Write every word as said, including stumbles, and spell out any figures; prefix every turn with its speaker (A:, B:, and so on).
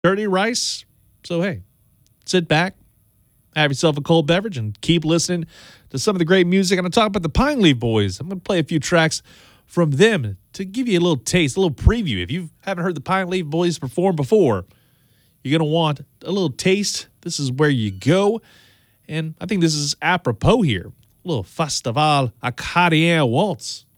A: dirty rice. So, hey, sit back, have yourself a cold beverage, and keep listening to some of the great music. I'm going to talk about the Pine Leaf Boys. I'm going to play a few tracks from them to give you a little taste, a little preview. If you haven't heard the Pine Leaf Boys perform before, you're going to want a little taste. This is where you go. And I think this is apropos here. A little Festival Acadien Waltz.